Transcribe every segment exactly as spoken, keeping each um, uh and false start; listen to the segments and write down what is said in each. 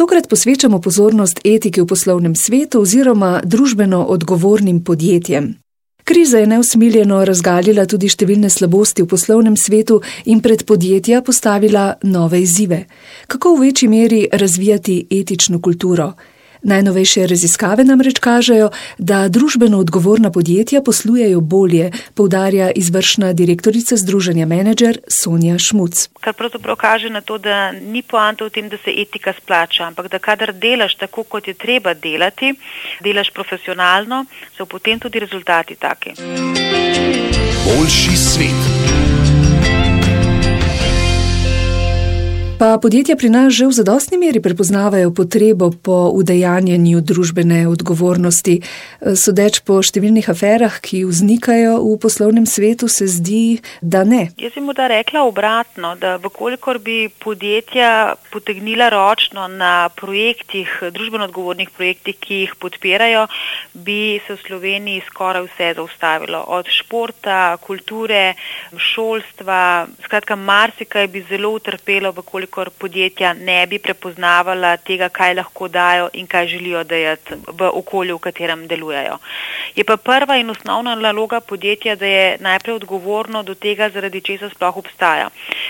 Tokrat posvečamo pozornost etiki v poslovnem svetu oziroma družbeno odgovornim podjetjem. Kriza je neusmiljeno razgalila tudi številne slabosti v poslovnem svetu in pred podjetja postavila nove izzive. Kako v večji meri razvijati etično kulturo? Najnovejše raziskave namreč kažejo, da družbeno odgovorna podjetja poslujejo bolje, poudarja izvršna direktorica Združenja Menedžer Sonja Šmuc. Kar pravzaprav kaže na to, da ni poanta v tem, da se etika splača, ampak da kadar delaš tako, kot je treba delati, delaš profesionalno, so potem tudi rezultati taki. Boljši svet. Pa podjetja pri nas že v zadostni meri prepoznavajo potrebo po udejanjanju družbene odgovornosti. Sodeč po številnih aferah, ki vznikajo v poslovnem svetu, se zdi, da ne. Jaz bi morda rekla obratno, da vkolikor bi podjetja potegnila ročno na projektih, družbeno odgovornih projektih, ki jih podpirajo, bi se v Sloveniji skoraj vse zaustavilo. Od športa, kulture, šolstva, skratka marsikaj bi zelo utrpelo, vkolikor kolikor podjetja ne bi prepoznavala tega, kaj lahko dajo in kaj želijo dajati v okolju, v katerem delujejo. Je pa prva in osnovna naloga podjetja, da je najprej odgovorno do tega, zaradi česa sploh obstaja.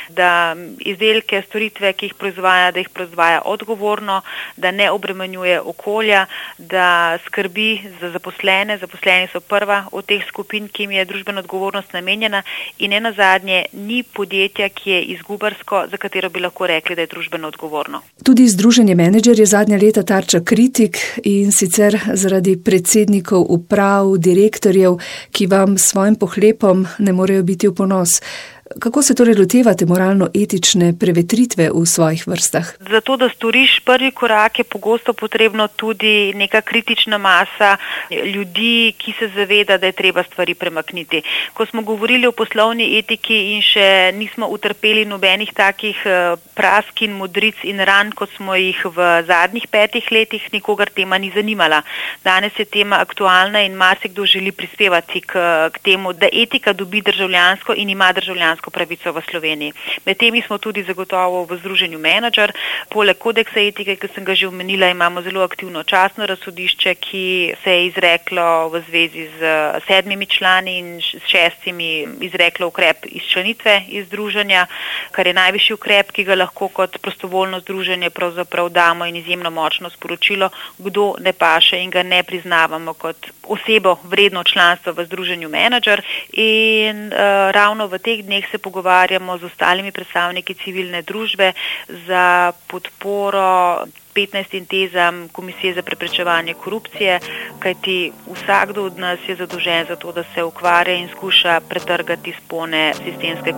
Da izdelke, storitve, ki jih proizvaja, da jih proizvaja odgovorno, da ne obremenjuje okolja, da skrbi za zaposlene. Zaposleni so prva od teh skupin, ki jim je družbena odgovornost namenjena, in ne nazadnje ni podjetja, ki je izgubarsko, za katero bi lahko rekli, da je družbeno odgovorno. Tudi Združenje Menedžer je zadnja leta tarča kritik, in sicer zaradi predsednikov uprav, direktorjev, ki vam s svojim pohlepom ne morejo biti v ponos. Kako se torej lotevate moralno-etične prevetritve v svojih vrstah? Zato, da storiš prvi korak, je pogosto potrebno tudi neka kritična masa ljudi, ki se zaveda, da je treba stvari premakniti. Ko smo govorili o poslovni etiki in še nismo utrpeli nobenih takih prask in modric in ran, kot smo jih v zadnjih petih letih, nikogar tema ni zanimala. Danes je tema aktualna in marsikdo želi prispevati k, k temu, da etika dobi državljansko in ima državljansko pravico v Sloveniji. Med temi smo tudi zagotovo v Združenju Menedžer. Poleg kodeksa etike, ki sem ga že omenila, imamo zelo aktivno častno razsodišče, ki se je izreklo v zvezi z sedmimi člani in s šestimi izreklo ukrep izčlanitve iz združenja, kar je najvišji ukrep, ki ga lahko kot prostovoljno združenje pravzaprav damo, in izjemno močno sporočilo, kdo ne paše in ga ne priznavamo kot osebo vredno članstva v Združenju Menedžer. In uh, ravno v teh dneh se pogovarjamo z ostalimi predstavniki civilne družbe za podporo petnajstim tezam Komisije za preprečevanje korupcije, kajti vsakdo od nas je zadolžen za to, da se ukvarja in skuša pretrgati spone sistemske